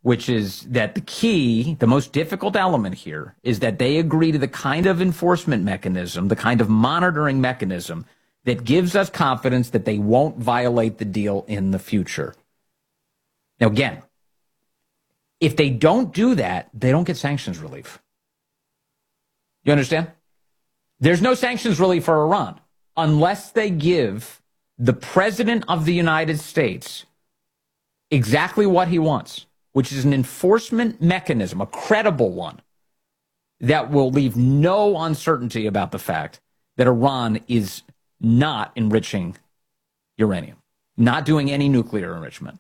Speaker 2: which is that the key, the most difficult element here, is that they agree to the kind of enforcement mechanism, the kind of monitoring mechanism that gives us confidence that they won't violate the deal in the future. Now, again, if they don't do that, they don't get sanctions relief. You understand? There's no sanctions relief for Iran unless they give the president of the United States exactly what he wants, which is an enforcement mechanism, a credible one, that will leave no uncertainty about the fact that Iran is not enriching uranium, not doing any nuclear enrichment.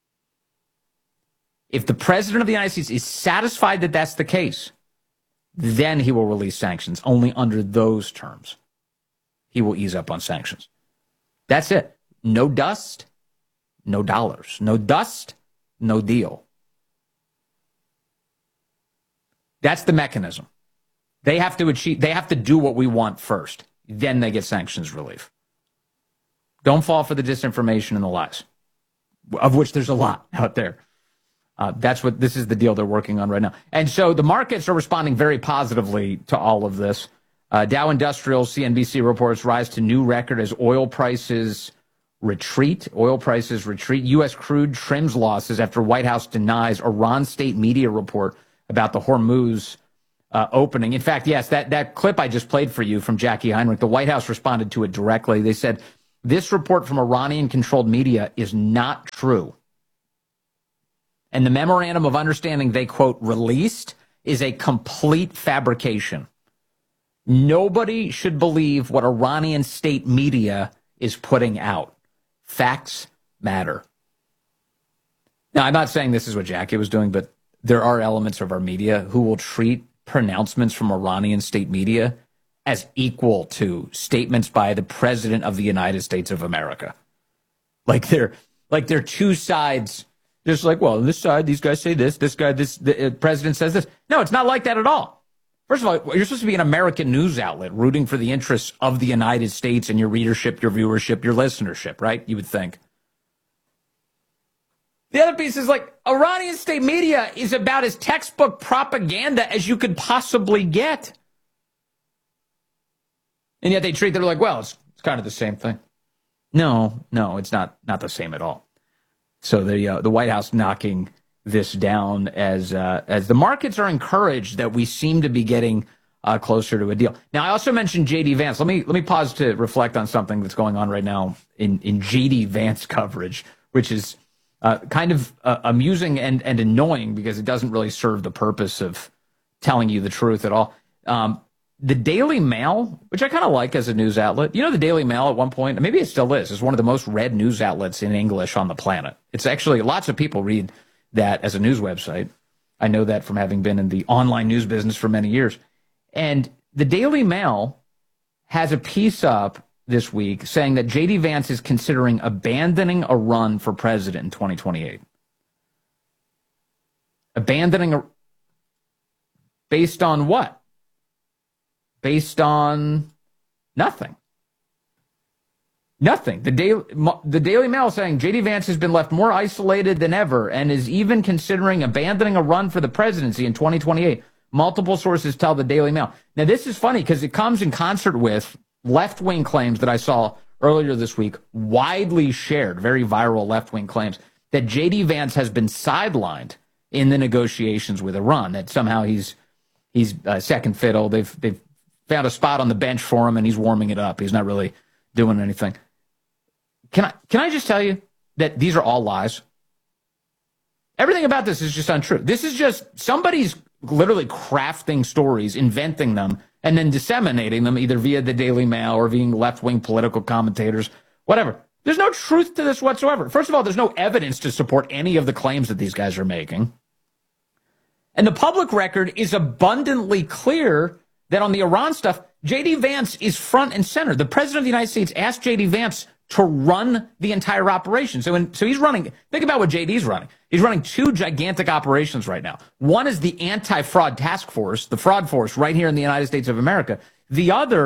Speaker 2: If the president of the United States is satisfied that that's the case, then he will release sanctions. Only under those terms, he will ease up on sanctions. That's it. No dust, no dollars. No dust, no deal. That's the mechanism. They have to achieve, they have to do what we want first. Then they get sanctions relief. Don't fall for the disinformation and the lies, of which there's a lot out there. Uh, that's what, this is the deal they're working on right now. And so the markets are responding very positively to all of this. Uh, Dow Industrial, C N B C reports, rise to new record as oil prices retreat. Oil prices retreat. U S crude trims losses after White House denies Iran state media report about the Hormuz uh, opening. In fact, yes, that, that clip I just played for you from Jackie Heinrich, the White House responded to it directly. They said, this report from Iranian-controlled media is not true. And the memorandum of understanding they, quote, released is a complete fabrication. Nobody should believe what Iranian state media is putting out. Facts matter. Now, I'm not saying this is what Jackie was doing, but there are elements of our media who will treat pronouncements from Iranian state media as equal to statements by the President of the United States of America. Like they're, like they're two sides. Just like, well, on this side, these guys say this, this guy, this, the uh, president says this. No, it's not like that at all. First of all, you're supposed to be an American news outlet rooting for the interests of the United States and your readership, your viewership, your listenership, right? You would think. The other piece is like, Iranian state media is about as textbook propaganda as you could possibly get. And yet they treat it like, well, it's, it's kind of the same thing. No, no, it's not, not the same at all. So the uh, the White House knocking this down as uh, as the markets are encouraged that we seem to be getting uh, closer to a deal. Now, I also mentioned J D Vance. Let me let me pause to reflect on something that's going on right now in, in J D Vance coverage, which is uh, kind of uh, amusing and, and annoying because it doesn't really serve the purpose of telling you the truth at all. Um, the Daily Mail, which I kind of like as a news outlet. You know, the Daily Mail at one point, maybe it still is, is one of the most read news outlets in English on the planet. It's actually, lots of people read that as a news website. I know that from having been in the online news business for many years. And the Daily Mail has a piece up this week saying that J D Vance is considering abandoning a run for president in twenty twenty-eight. Abandoning a... Based on what? Based on nothing. Nothing. The Daily, the Daily Mail is saying J D Vance has been left more isolated than ever and is even considering abandoning a run for the presidency in twenty twenty-eight. Multiple sources tell the Daily Mail. Now, this is funny because it comes in concert with left-wing claims that I saw earlier this week, widely shared, very viral left-wing claims, that J D Vance has been sidelined in the negotiations with Iran, that somehow he's he's uh, second fiddle. They've they've found a spot on the bench for him, and he's warming it up. He's not really doing anything. Can I can I just tell you that these are all lies? Everything about this is just untrue. This is just somebody's literally crafting stories, inventing them, and then disseminating them either via the Daily Mail or via left-wing political commentators, whatever. There's no truth to this whatsoever. First of all, there's no evidence to support any of the claims that these guys are making. And the public record is abundantly clear that on the Iran stuff, J D Vance is front and center. The president of the United States asked J D Vance to run the entire operation. So, in, so he's running, think about what J D's running. He's running two gigantic operations right now. One is the anti-fraud task force, the fraud force right here in the United States of America. The other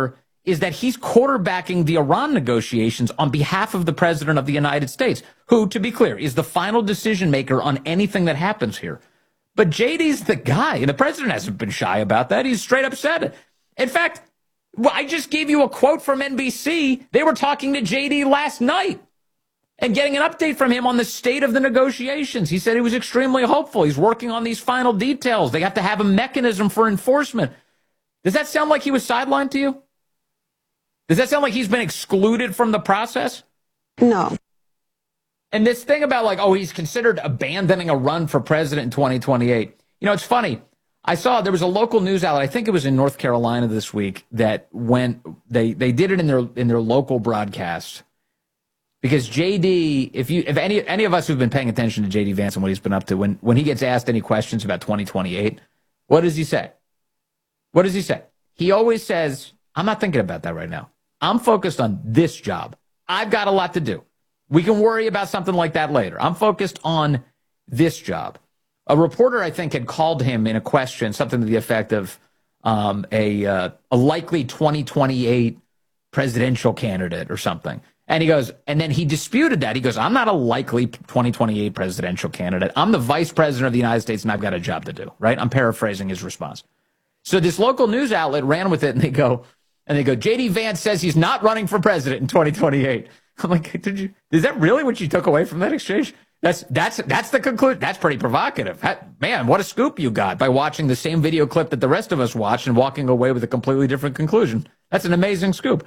Speaker 2: is that he's quarterbacking the Iran negotiations on behalf of the president of the United States, who, to be clear, is the final decision maker on anything that happens here. But J D's the guy, and the president hasn't been shy about that. He's straight up said it. In fact, well, I just gave you a quote from N B C. They were talking to J D last night and getting an update from him on the state of the negotiations. He said he was extremely hopeful. He's working on these final details. They have to have a mechanism for enforcement. Does that sound like he was sidelined to you? Does that sound like he's been excluded from the process?
Speaker 6: No.
Speaker 2: And this thing about like, oh, he's considered abandoning a run for president in twenty twenty-eight. You know, it's funny. I saw there was a local news outlet, I think it was in North Carolina this week, that when they, they did it in their in their local broadcast. Because J D, if you if any any of us who've been paying attention to J D Vance and what he's been up to, when, when he gets asked any questions about twenty twenty-eight, what does he say? What does he say? He always says, I'm not thinking about that right now. I'm focused on this job. I've got a lot to do. We can worry about something like that later. I'm focused on this job. A reporter, I think, had called him in a question, something to the effect of um, a uh, a likely twenty twenty-eight presidential candidate or something. And he goes, and then he disputed that. He goes, I'm not a likely twenty twenty-eight presidential candidate. I'm the vice president of the United States, and I've got a job to do, right? I'm paraphrasing his response. So this local news outlet ran with it, and they go, and they go, J D Vance says he's not running for president in twenty twenty-eight. I'm like, did you? Is that really what you took away from that exchange? That's that's that's the conclusion. That's pretty provocative. That, man, what a scoop you got by watching the same video clip that the rest of us watched and walking away with a completely different conclusion. That's an amazing scoop.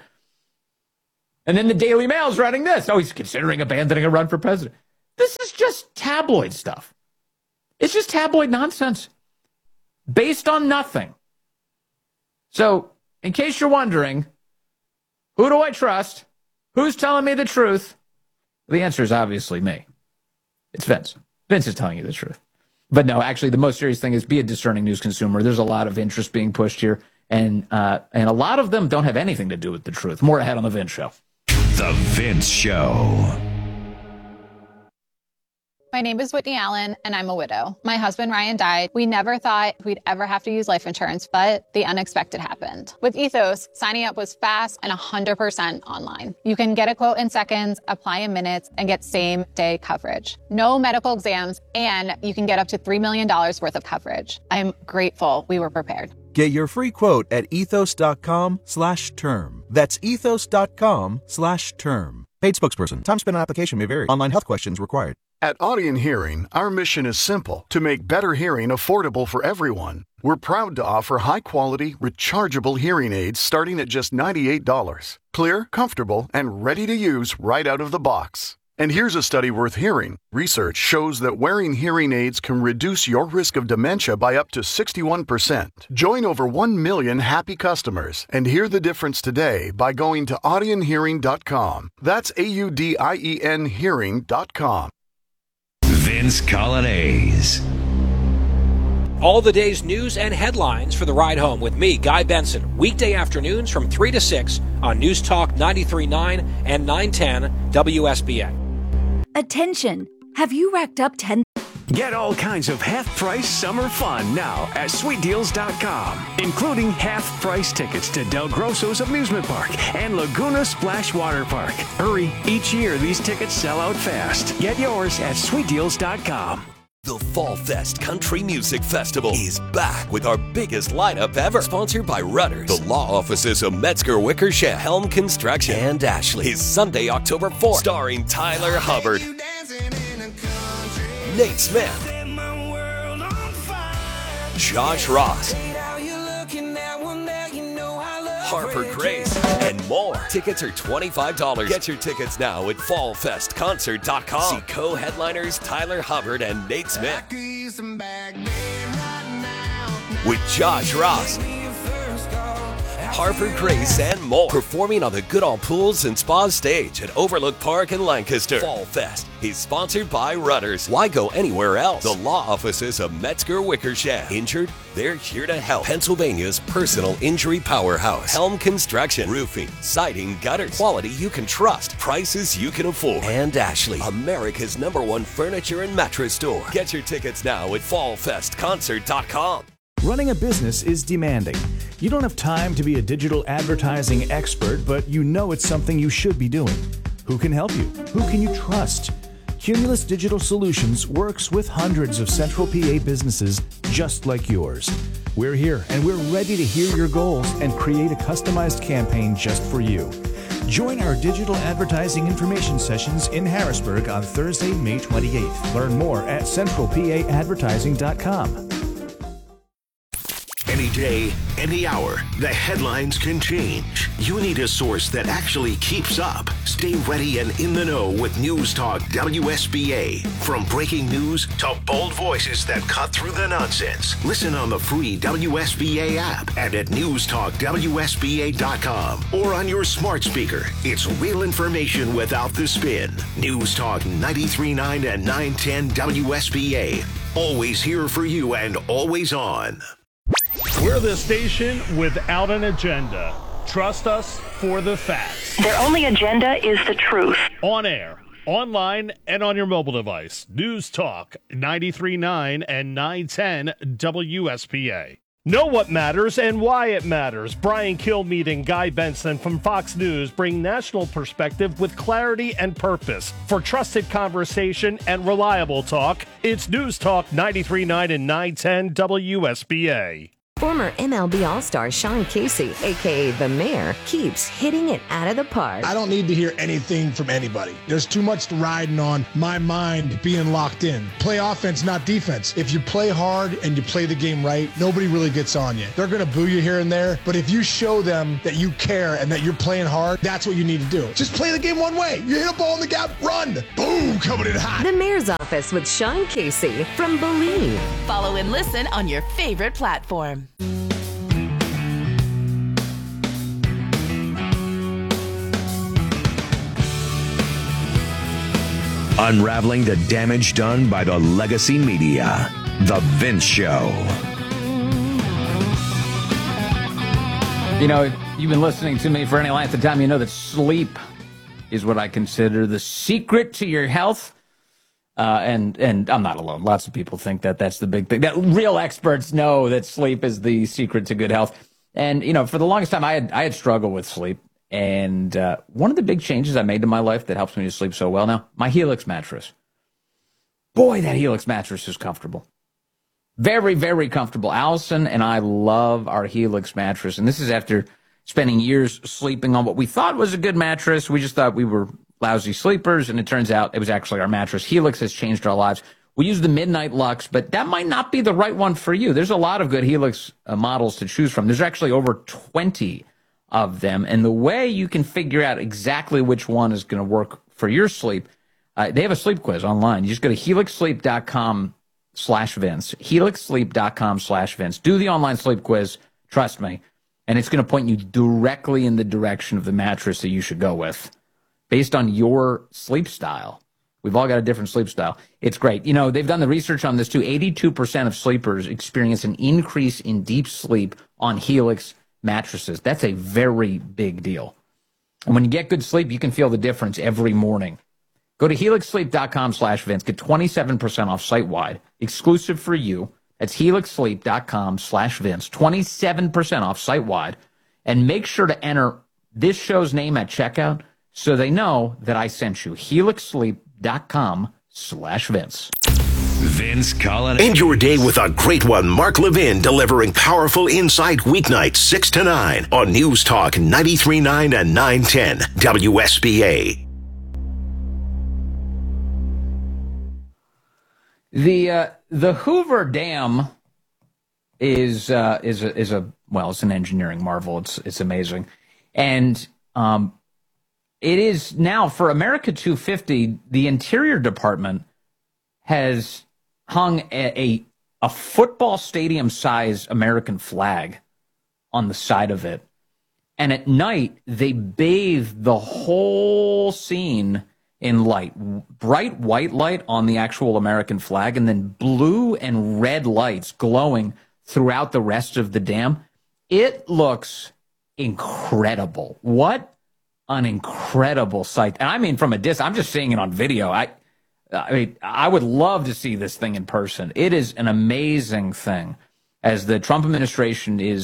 Speaker 2: And then the Daily Mail's writing this. Oh, he's considering abandoning a run for president. This is just tabloid stuff. It's just tabloid nonsense based on nothing. So, in case you're wondering, who do I trust? Who's telling me the truth? The answer is obviously me. It's Vince. Vince is telling you the truth. But no, actually, the most serious thing is be a discerning news consumer. There's a lot of interest being pushed here, and uh, and a lot of them don't have anything to do with the truth. More ahead on The Vince Show.
Speaker 1: The Vince Show.
Speaker 8: My name is Whitney Allen, and I'm a widow. My husband, Ryan, died. We never thought we'd ever have to use life insurance, but the unexpected happened. With Ethos, signing up was fast and one hundred percent online. You can get a quote in seconds, apply in minutes, and get same-day coverage. No medical exams, and you can get up to three million dollars worth of coverage. I'm grateful we were prepared.
Speaker 10: Get your free quote at ethos.com slash term. That's ethos.com slash term. Paid spokesperson. Time spent on application may vary. Online health questions required.
Speaker 11: At Audion Hearing, our mission is simple: to make better hearing affordable for everyone. We're proud to offer high-quality, rechargeable hearing aids starting at just ninety-eight dollars. Clear, comfortable, and ready to use right out of the box. And here's a study worth hearing. Research shows that wearing hearing aids can reduce your risk of dementia by up to sixty-one percent. Join over one million happy customers and hear the difference today by going to audion hearing dot com. That's A U D I E N hearing dot com.
Speaker 1: Vince Colonnese.
Speaker 12: All the day's news and headlines for the ride home with me, Guy Benson, weekday afternoons from three to six on News Talk ninety-three point nine and nine ten W S B A.
Speaker 15: Attention! Have you racked up ten?
Speaker 9: Get all kinds of half-price summer fun now at sweet deals dot com, including half-price tickets to Del Grosso's Amusement Park and Laguna Splash Water Park. Hurry, each year these tickets sell out fast. Get yours at sweet deals dot com.
Speaker 13: The Fall Fest Country Music Festival is back with our biggest lineup ever. Sponsored by Rudders, the law offices of Metzger Wickersham, Helm Construction, and Ashley. Is Sunday, October fourth, starring Tyler Hubbard, Nate Smith, Josh Ross, Harper Grace, and more. Tickets are twenty-five dollars. Get your tickets now at fall fest concert dot com. See co-headliners Tyler Hubbard and Nate Smith. With Josh Ross, Harper Grace, and more. Performing on the Goodall Pools and Spa stage at Overlook Park in Lancaster. Fall Fest is sponsored by Rudders. Why go anywhere else? The law offices of Metzger Wickersham. Injured? They're here to help. Pennsylvania's personal injury powerhouse. Helm Construction. Roofing, siding, gutters. Quality you can trust. Prices you can afford. And Ashley, America's number one furniture and mattress store. Get your tickets now at fall fest concert dot com.
Speaker 3: Running a business is demanding. You don't have time to be a digital advertising expert, but you know it's something you should be doing. Who can help you? Who can you trust? Cumulus Digital Solutions works with hundreds of Central P A businesses just like yours. We're here and we're ready to hear your goals and create a customized campaign just for you. Join our digital advertising information sessions in Harrisburg on Thursday, May twenty-eighth. Learn more at central p a advertising dot com.
Speaker 7: Any day, any hour, the headlines can change. You need a source that actually keeps up. Stay ready and in the know with News Talk W S B A. From breaking news to bold voices that cut through the nonsense. Listen on the free W S B A app and at news talk w s b a dot com or on your smart speaker. It's real information without the spin. News Talk ninety-three point nine and nine ten W S B A. Always here for you and always on.
Speaker 25: We're the station without an agenda. Trust us for the facts.
Speaker 26: Their only agenda is the truth.
Speaker 25: On air, online, and on your mobile device. News Talk ninety-three point nine and nine ten W S P A. Know what matters and why it matters. Brian Kilmeade and Guy Benson from Fox News bring national perspective with clarity and purpose. For trusted conversation and reliable talk, it's News Talk ninety-three point nine and nine ten W S P A.
Speaker 4: Former M L B All-Star Sean Casey, a k a. The Mayor, keeps hitting it out of the park.
Speaker 6: I don't need to hear anything from anybody. There's too much riding on my mind being locked in. Play offense, not defense. If you play hard and you play the game right, nobody really gets on you. They're going to boo you here and there, but if you show them that you care and that you're playing hard, that's what you need to do. Just play the game one way. You hit a ball in the gap, run. Boom, coming in hot.
Speaker 4: The Mayor's Office with Sean Casey from Believe.
Speaker 14: Follow and listen on your favorite platform.
Speaker 1: Unraveling the damage done by the legacy media. The Vince Show.
Speaker 2: You know, if you've been listening to me for any length of time, you know that sleep is what I consider the secret to your health. Uh, and and I'm not alone. Lots of people think that that's the big thing. That real experts know that sleep is the secret to good health. And, you know, for the longest time, I had I had struggled with sleep. And uh, one of the big changes I made to my life that helps me to sleep so well now, my Helix mattress. Boy, that Helix mattress is comfortable. Very, very comfortable. Allison and I love our Helix mattress. And this is after spending years sleeping on what we thought was a good mattress. We just thought we were lousy sleepers, and it turns out it was actually our mattress. Helix has changed our lives. We use the Midnight Lux, but that might not be the right one for you. There's a lot of good Helix uh, models to choose from. There's actually over twenty of them, and the way you can figure out exactly which one is going to work for your sleep, uh, they have a sleep quiz online. You just go to helix sleep dot com slash Vince, helix sleep dot com slash Vince. Do the online sleep quiz, trust me, and it's going to point you directly in the direction of the mattress that you should go with, based on your sleep style. We've all got a different sleep style. It's great. You know, they've done the research on this too. eighty-two percent of sleepers experience an increase in deep sleep on Helix mattresses. That's a very big deal. And when you get good sleep, you can feel the difference every morning. Go to helix sleep dot com slash Vince. Get twenty-seven percent off site-wide. Exclusive for you. That's helix sleep dot com slash Vince. twenty-seven percent off site-wide. And make sure to enter this show's name at checkout so they know that I sent you. helix sleep dot com slash Vince.
Speaker 1: Vince Cullen.
Speaker 7: End your day with a great one. Mark Levin delivering powerful insight weeknights six to nine on News Talk ninety-three point nine and nine ten W S B A.
Speaker 2: The uh, the Hoover Dam is uh, is a, is a well, it's an engineering marvel. It's it's amazing, and um, it is now for America two fifty. The Interior Department has hung a, a, a football stadium size American flag on the side of it. And at night, they bathe the whole scene in light. Bright white light on the actual American flag, and then blue and red lights glowing throughout the rest of the dam. It looks incredible. What an incredible sight. And I mean, from a distance, I'm just seeing it on video. I I mean, I would love to see this thing in person. It is an amazing thing. As the Trump administration is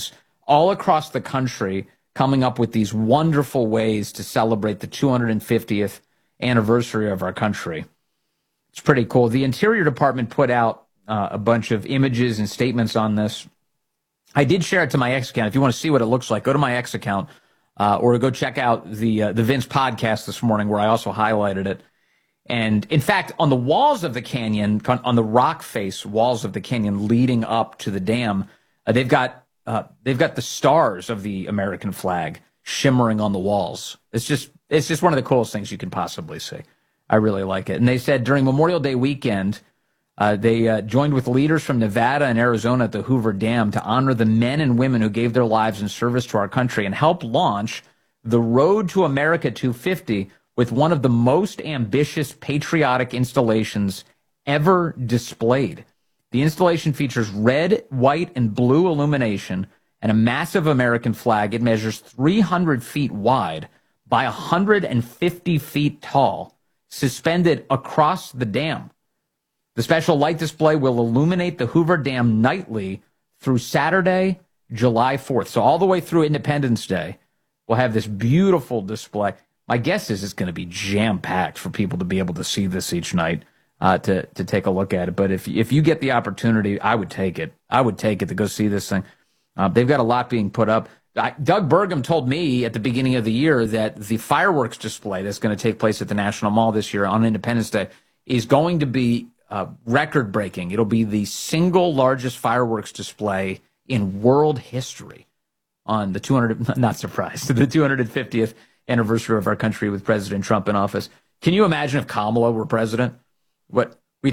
Speaker 2: all across the country coming up with these wonderful ways to celebrate the two hundred fiftieth anniversary of our country. It's pretty cool. The Interior Department put out uh, a bunch of images and statements on this. I did share it to my X account. If you want to see what it looks like, go to my X account uh, or go check out the uh, the Vince podcast this morning where I also highlighted it. And in fact, on the walls of the canyon, on the rock face walls of the canyon leading up to the dam, uh, they've got uh, they've got the stars of the American flag shimmering on the walls. It's just it's just one of the coolest things you can possibly see. I really like it. And they said during Memorial Day weekend, uh, they uh, joined with leaders from Nevada and Arizona at the Hoover Dam to honor the men and women who gave their lives in service to our country and help launch the Road to America two fifty with one of the most ambitious patriotic installations ever displayed. The installation features red, white, and blue illumination and a massive American flag. It measures three hundred feet wide by one hundred fifty feet tall, suspended across the dam. The special light display will illuminate the Hoover Dam nightly through Saturday, July fourth. So all the way through Independence Day, we'll have this beautiful display. My guess is it's going to be jam-packed for people to be able to see this each night, uh, to to take a look at it. But if if you get the opportunity, I would take it. I would take it to go see this thing. Uh, they've got a lot being put up. I, Doug Burgum told me at the beginning of the year that the fireworks display that's going to take place at the National Mall this year on Independence Day is going to be uh, record-breaking. It'll be the single largest fireworks display in world history on the two hundred, not surprised, the two hundred fiftieth anniversary of our country with President Trump in office. Can you imagine if Kamala were president? What